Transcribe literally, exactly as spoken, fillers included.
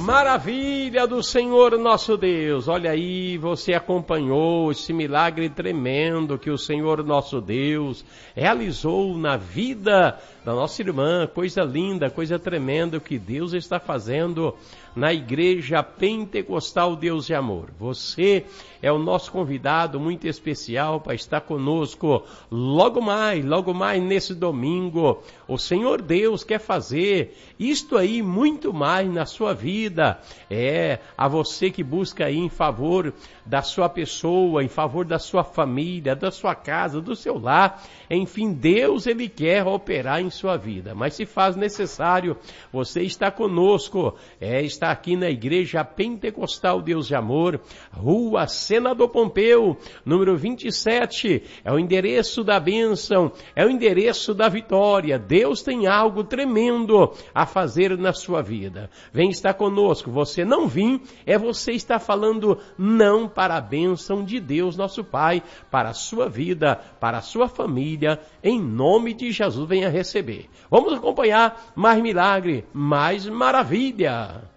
Maravilha do Senhor nosso Deus. Olha aí, você acompanhou esse milagre tremendo que o Senhor nosso Deus realizou na vida da nossa irmã. Coisa linda, coisa tremenda que Deus está fazendo na Igreja Pentecostal Deus de Amor. Você é o nosso convidado muito especial para estar conosco logo mais, logo mais nesse domingo. O Senhor Deus quer fazer isto aí muito mais na sua vida. É, a você que busca aí em favor da sua pessoa, em favor da sua família, da sua casa, do seu lar. Enfim, Deus, Ele quer operar em sua vida. Mas se faz necessário você estar conosco, é, está aqui na Igreja Pentecostal Deus de Amor, Rua Senador Pompeu, número vinte e sete, é o endereço da bênção, é o endereço da vitória. Deus tem algo tremendo a fazer na sua vida. Vem estar conosco. Você não vir, é você estar falando não para a bênção de Deus, nosso Pai, para a sua vida, para a sua família, em nome de Jesus, venha receber. Vamos acompanhar mais milagre, mais maravilha.